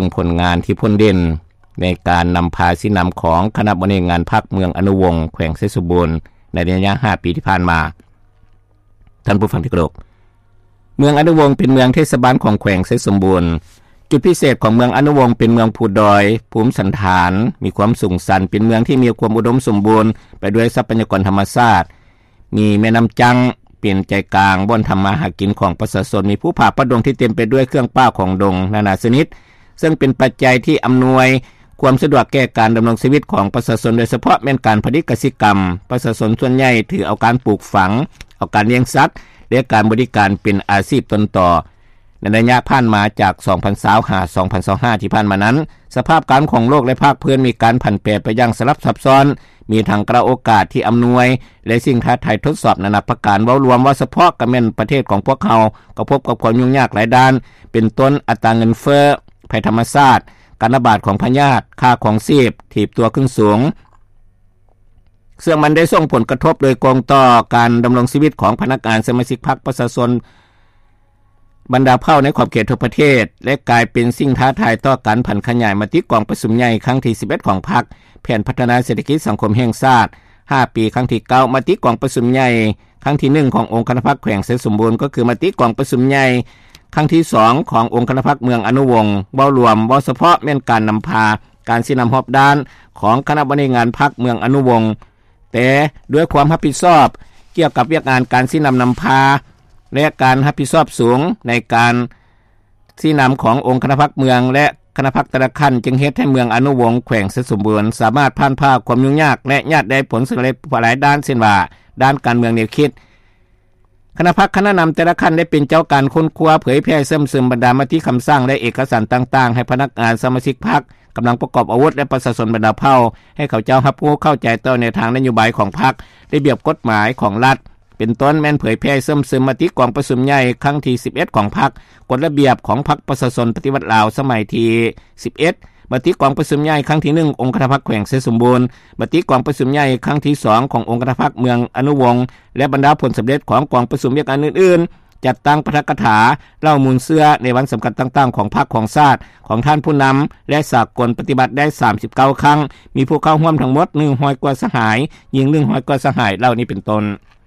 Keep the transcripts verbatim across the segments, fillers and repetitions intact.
ผลงานที่พ้นเด่นในการนำพาสินำของคณะบริหารงานพรรคเมืองอนุวงศ์แขวงไชยสมบูรณ์ในระยะห้าปีที่ผ่านมาท่านผู้ฟังที่เคารพเมืองอนุวงศ์เป็นเมืองเทศบาลของแขวงไชยสมบูรณ์จุดพิเศษของเมืองอนุวงศ์เป็นเมืองภูดอยภูมิสันฐานมีความสูงสันเป็นเมืองที่มีความอุดมสมบูรณ์ไปด้วยทรัพยากรธรรมชาติมีแม่น้ำจังเป็นใจกลางบ่อนทำมาหากินของประชาชนมีภูผาประดงที่เต็มไปด้วยเครื่องป้าของดงนานาชนิดซึ่งเป็นปัจจัยที่อำนวยความสะดวกแก่การดำรงชีวิตของประชาชนโดยเฉพาะแม่นการผลิตกสิกรรมประชาชนส่วนใหญ่ถือเอาการปลูกฝังเอาการเลี้ยงสัตว์และการบริการเป็นอาชีพต้นต่อในระยะผ่านมาจากสองพันยี่สิบห้า สองพันยี่สิบห้าที่ผ่านมานั้นสภาพการของโลกและภาคพื้นมีการผันแปรไปอย่างสลับซับซ้อนมีทั้งกระโอกาสที่อำนวยและสิ่งท้าทายทดสอบนานาประการเว้ารวมว่าเฉพาะกระแม่นประเทศของพวกเขาก็พบกับความยุ่งยากหลายด้านเป็นต้นอัตราเงินเฟ้อภัยธรรมชาติการระบาดของพยาธิค่าของชีพถีบตัวขึ้นสูงซึ่งมันได้ส่งผลกระทบโดยกองต่อการดำรงชีวิตของพนักงานสมาชิกพรรคประชาชนบรรดาเผ่าในขอบเขตทั่วประเทศและกลายเป็นสิ่งท้าทายต่อการผันขยายมติกองประชุมใหญ่ครั้งที่สิบเอ็ดของพรรคแผนพัฒนาเศรษฐกิจสังคมแห่งชาติห้าปีครั้งที่เก้ามติกองประชุมใหญ่ครั้งที่หนึ่งขององค์คณะพรรคแขวงไชยสมบูรณ์ก็คือมติกองประชุมใหญ่ครั้งที่สองขององค์คณะพรรคเมืองอนุวงศ์เว้ารวมเว้าเฉพาะแม่นการนำพาการสินำฮอบด้านของคณะบริหารพรรคเมืองอนุวงศ์แต่ด้วยความรับผิดชอบเกี่ยวกับเวียกงานการสินำนำพาและการรับผิดชอบสูงในการสินำขององค์คณะพรรคเมืองและคณะพรรคแต่ละขั้นจึงเฮ็ดให้เมืองอนุวงศ์แขวงไชยสมบูรณ์สามารถผ่านพ้าความยุ่งยากและญาติได้ผลสำเร็จหลายด้านเช่นว่าด้านการเมืองแนวคิดคณะพรรคคณะนำแต่ละขั้นได้เป็นเจ้าการค้นคว้าเผยแพร่เสริมซึมบรรดามติคำสั่งและเอกสารต่างๆให้พนักงานสมาชิกพรรคกำลังประกอบอาวุธและประชาชนบรรดาเผ่าให้เขาเจ้ารับรู้เข้าใจต่อในทางนโยบายของพรรคระเบียบกฎหมายของรัฐเป็นต้นแม่นเผยแพร่เสริมซึมมติกองประชุมใหญ่ครั้งที่สิบเอ็ดของพรรคกฎระเบียบของพรรคประชาชนปฏิวัติลาวสมัยที่สิบเอ็ดมติกองประชุมใหญ่ครั้งที่หนึ่งองค์คณะพรรคแขวงไชยสมบูรณ์มติกองประชุมใหญ่ครั้งที่สองขององค์คณะพรรคเมืองอนุวงศ์และบรรดาผลสำเร็จของกองประชุมเวียกงานอื่นๆจัดตั้งปาฐกถาเล่ามูลเสื้อในวันสำคัญต่างๆของพรรคของชาติของท่านผู้นำและสากลปฏิบัติได้สามสิบเก้าครั้งมีผู้เข้าร่วมทั้งหมดหนึ่งร้อยกว่าสหายยิงหนึ่งร้อยกว่าสหายเหล่านี้เป็นต้น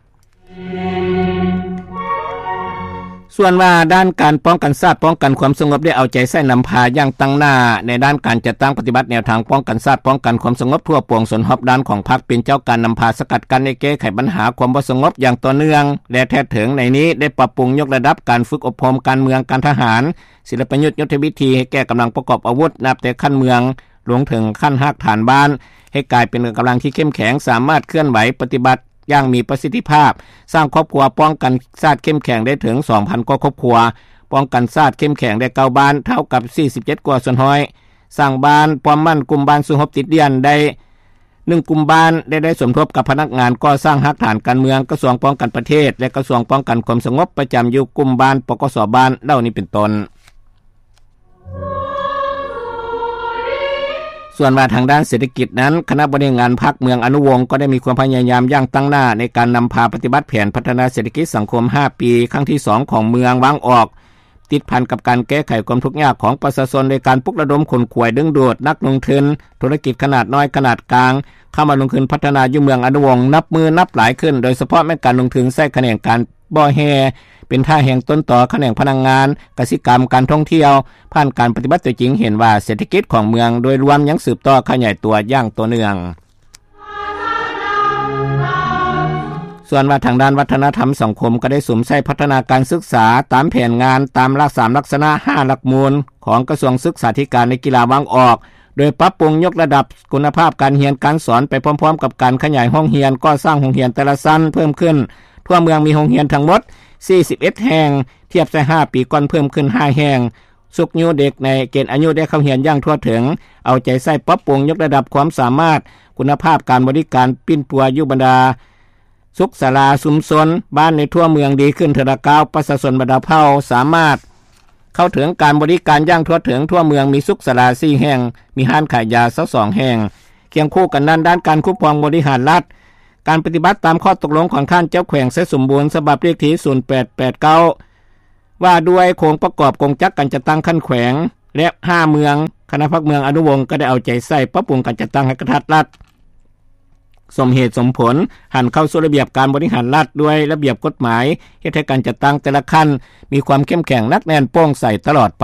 ส่วนว่าด้านการป้องกันชาติป้องกันความสงบได้เอาใจใส่นำพาอย่างตั้งหน้าในด้านการจัดตั้งปฏิบัติแนวทางป้องกันชาติป้องกันความสงบทั่วปวงส่วนรอบด้านของพรรคเป็นเจ้าการนำพาสกัดกั้นในแก้ไขปัญหาความบ่สงบอย่างต่อเนื่องและแท้ถึงในนี้ได้ปรับปรุงยกระดับการฝึกอบรมการเมืองการทหารศิลปยุทธยุทธวิธีให้แก้กำลังประกอบอาวุธนับแต่ขั้นเมืองลงถึงขั้นรากฐานบ้านให้กลายเป็นกำลังที่เข้มแข็งสามารถเคลื่อนไหวปฏิบัติอย่างมีประสิทธิภาพสร้างครอบครัวป้องกันชาติเข้มแข็งได้ถึง สองพัน กว่าครอบครัวป้องกันชาติเข้มแข็งได้เก้าบ้านเท่ากับสี่สิบเจ็ดกว่าส่วนห้อยสร้างบ้านป้อมมั่นกลุ่มบ้านสุขภติดเดียนได้หนึ่งกลุ่มบ้านได้ได้สมทบกับพนักงานก่อสร้างรากฐานการเมืองกระทรวงป้องกันประเทศและกระทรวงป้องกันความสงบประจำอยู่กลุ่มบ้านปกสบ้านเหล่านี้เป็นต้นส่วนว่าทางด้านเศรษฐกิจนั้นคณะบริหารพรรคเมืองอนุวงศ์ก็ได้มีความพยายามอย่างตั้งหน้าในการนำพาปฏิบัติแผนพัฒนาเศรษฐกิจสังคมห้าปีครั้งที่สองของเมืองวางออกติดพันกับการแก้ไขความทุกข์ยากของประชาชนโดยการปลุกระดมคนขวยดึงดูดนักลงทุนธุรกิจขนาดน้อยขนาดกลางเข้ามาลงทุนพัฒนาอยู่เมืองอนุวงศ์นับมือนับหลายขึ้นโดยเฉพาะแม้การลงทุนใช้แขนงการบ่อแฮเป็นท่าแห่งต้นต่อแขนงพลังงานกสิกรรมการท่องเที่ยวผ่านการปฏิบัติตัวจริงเห็นว่าเศรษฐกิจของเมืองโดยรวมยังสืบต่อขยายตัวอย่างต่อเนื่องส่วนว่าทางด้านวัฒนธรรมสังคมก็ได้สวมใช้พัฒนาการศึกษาตามแผนงานตามหลักสามลักษณะห้าหลักมูลของกระทรวงศึกษาธิการในกีฬาวางออกโดยปรับปรุงยกระดับคุณภาพการเรียนการสอนไปพร้อมๆกับการขยายห้องเรียนก่อสร้างโรงเรียนแต่ละชั้นเพิ่มขึ้นทั่วเมืองมีโรงเรียนทั้งหมดสี่สิบเอ็ดแห่งเทียบใส่ห้าปีก่อนเพิ่มขึ้นห้าแห่งสุขยูเด็กในเกณฑ์อายุได้เข้าเรียนอย่างทั่วถึงเอาใจใส่ปรับปรุงยกระดับความสามารถคุณภาพการบริการปิ้นปัวอยู่บรรดาสุขศาลาชุมชนบ้านในทั่วเมืองดีขึ้นเทอละก้าวประชาชนบรรดาเผ่าสามารถเข้าถึงการบริการอย่างทั่วถึงทั่วเมืองมีสุขศาลาสี่แห่งมีห้านขายยาสักสองแห่งเคียงคู่กันนั้นด้านการคุ้มครองบริหารรัฐการปฏิบัติตามข้อตกลงของท่านเจ้าแขวงไชยสมบูรณ์ฉบับเลขที่ศูนย์แปดแปดเก้าว่าด้วยโครงประกอบกงจักรการจัดตั้งขั้นแขวงและห้าเมืองคณะพักเมืองอนุวงศ์ก็ได้เอาใจใส่ปรับปรุงการจัดตั้งให้กระทัดรัดสมเหตุสมผลหันเข้าสู่ระเบียบการบริหารรัฐด้วยระเบียบกฎหมายเฮ็ดให้การจัดตั้งแต่ละขั้นมีความเข้มแข็งนักแน่นโปร่งใสตลอดไป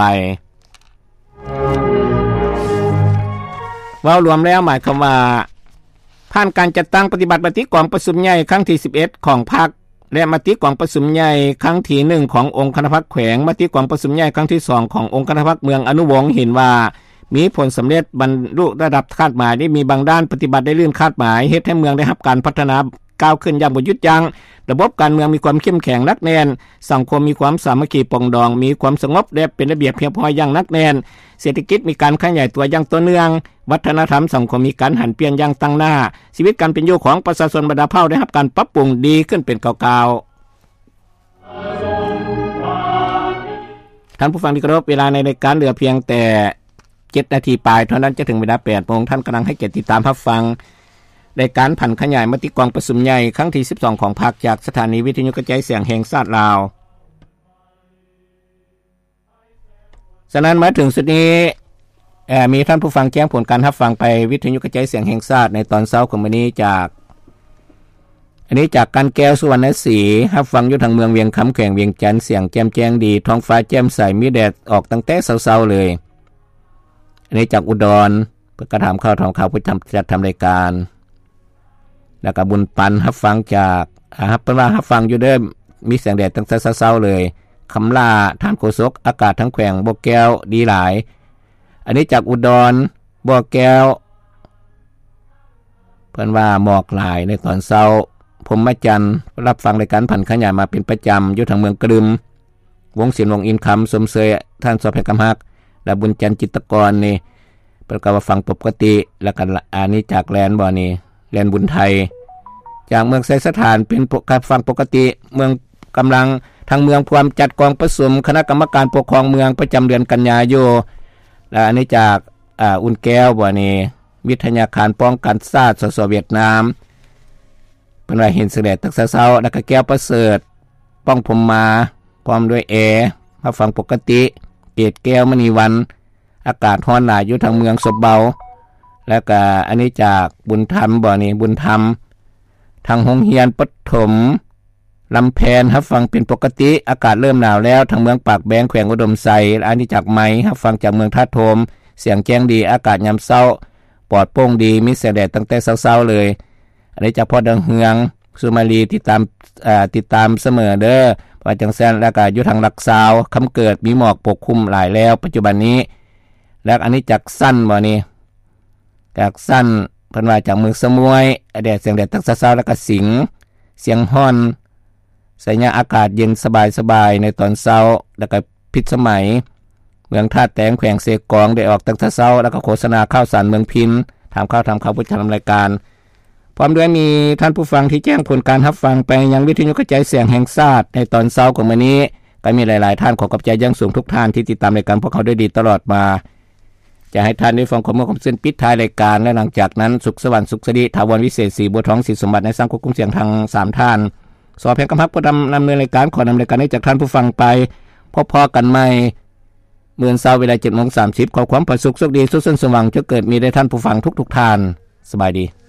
ว่ารวมแล้วหมายความว่าผ่านการจัดตั้งปฏิบัติมติกองประชุมใหญ่ครั้งที่สิบเอ็ดของพรรคและมติกองประชุมใหญ่ครั้งที่หนึ่งขององค์คณะพรรคแขวงมติกองประชุมใหญ่ครั้งที่สองขององค์คณะพรรคเมืองอนุวงศ์เห็นว่ามีผลสำเร็จบรรลุระดับคาดหมายได้มีบางด้านปฏิบัติได้ลื่นคาดหมายเฮ็ดให้เมืองได้รับการพัฒนาก้าวขึ้นอย่างบ่หยุดยั้งระบบการเมืองมีความเข้มแข็งนักแน่นสังคมมีความสามัคคีปรองดองมีความสงบและเป็นระเบียบเพียงพออย่างนักแน่นเศรษฐกิจมีการขยายตัวอย่างต่อเนื่องวัฒนธรรมสังคมมีการหันเปลี่ยนอย่างตั้งหน้าชีวิตการเป็นอยู่ของประชาชนบรรดาเผ่าได้รับการปรับปรุงดีขึ้นเป็นก้าวๆท่านผู้ฟังที่เคารพเวลาในรายการเหลือเพียงแต่เจ็ดนาทีปลายเท่านั้นจะถึงเวลา แปดโมงท่านกำลังให้เกียรติติดตามรับฟังรายการผันขยายมติกองประชุมใหญ่ครั้งที่สิบสองของพรรคจากสถานีวิทยุกระจายเสียงแห่งชาติลาวฉะนั้นมาถึงสุดนี้เอ่อมีท่านผู้ฟังแจ้งผลการรับฟังไปวิทยุกระจายเสียงแห่งชาติในตอนเช้าของมื้อนี้จากอันนี้จากการแก้วสุวรรณศรีรับฟังอยู่ทางเมืองเวียงคำแขวงเวียงจันทน์เสียงแจ่มแจ้งดีท้องฟ้าแจ่มใสมีแดดออกตั้งแต่เช้าๆเลยอันนี้จากอุดรเพื่อกระทำข้าวทองข่าวผู้ทำจัดทำรายการแล้วก็บุญปันรับฟังจากครับเป็นว่ารับฟังอยู่เด้อมีแสงแดดตั้งแต่เช้าๆเลยคำลาท่านโฆษกอากาศทั้งแขวงบ่อแก้วดีหลายอันนี้จากอุดรบ่อแก้วเพิ่นว่าหมอกหลายในตอนเช้าผมมาจันทร์รับฟังรายการผันขยายมาเป็นประจำอยู่ทางเมืองกระดึมวงศิลป์วงอินคำสมเสยท่านสอบแห่งกำฮักและบุญจันทร์จิตรกรนี่เพิ่นก็ว่าฟังปกติแล้วก็อันนี้จากแลนบ่นี่แลนบุญไทยจากเมืองไสสถานเป็นการฟังปกติเมืองกำลังทางเมืองความจัดกองประชุมคณะกรรมการปกครองเมืองประจำเดือนกันยายนและอันนี้จากอ่าอุ่นแก้วบ่นี่วิทยาคารป้องกันชาติสสเวียดนามเพิ่นว่าเห็นแสงแดดตั้งแต่เช้าแล้วก็แก้วประเสริฐป้องผมมาพร้อมด้วยแอร์มาฟังปกติเกตแก้วมณีวันอากาศร้อนหลายอยู่ทางเมืองสบเบาแล้วก็อันนี้จากบุญธรรมบ่นี่บุญธรรมทางโรงเรียนปฐมลำแพนรับฟังเป็นปกติอากาศเริ่มหนาวแล้วทางเมืองปากแบงแขวงอุดมไซอันนี้จากไม้รับฟังจากเมืองท่าโทมเสียงแจ้งดีอากาศยามเช้าปลอดโปร่งดีมีแสงแดดตั้งแต่เช้าๆเลยอันนี้จากพ่อดังเฮืองสุมาลีติดตามอ่าติดตามเสมอเด้อว่าจังซั่นแล้วก็อยู่ทางหลักสาวคำเกิดมีหมอกปกคลุมหลายแล้วปัจจุบันนี้แล้วอันนี้จากสั้นบ่นี่จากสั้นเพิ่นว่าจากเมืองสมวยแดดเสียงแดดตั้งแต่เช้าแล้วก็สิงเสียงฮ้อนสัญญาอากาศเย็นสบายๆในตอนเช้าแล้วก็พิษสมัยเมืองท่าแตงแขวงเสกองได้ออกตั้งแต่เช้าแล้วก็โฆษณาข้าวสารเมืองพินถามข้าวถามข่าวผู้จัดรายการพร้อมด้วยมีท่านผู้ฟังที่แจ้งผลการรับฟังไปยังวิทยุกระจายเสียงแห่งชาติในตอนเช้าของมื้อนี้ก็มีหลายๆท่านขอขอบใจอย่างสูงทุกท่านที่ติดตามรายการพวกเขาด้วยดีตลอดมาจะให้ท่านได้ฟังข้อมูลของเส้นปิดท้ายรายการและหลังจากนั้นสุขสวรรค์สุขสดิถาวรวิเศษศรีบัวทองศรีสมบัติในสังควบคุมเสียงทางสามท่านสอแพงกำพักผู้ดำดำเนินรายการขอนำรายการนี้จากท่านผู้ฟังไปพบๆกันใหม่เมื่อเช้าเวลา เจ็ดโมงสามสิบ ขอความประสุขสุขดีสุขสันต์สว่างจะเกิดมีได้ท่านผู้ฟังทุกๆท่านสบายดี